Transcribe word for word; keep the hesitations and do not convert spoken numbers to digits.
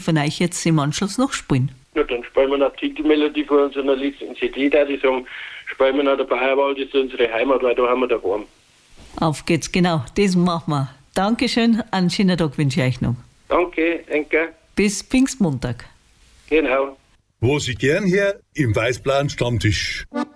von euch jetzt im Anschluss noch spielen? Ja, dann spielen wir noch die Titelmelodie von unserer letzten C D, da die sagen, spielen wir noch der Bayerwald ist unsere Heimat, weil da haben wir daheim. Auf geht's, genau, das machen wir. Dankeschön, einen schönen Tag wünsche ich euch noch. Danke, danke. Bis Pfingstmontag. Genau. Wo Sie gern her, im Weißblauen Stammtisch.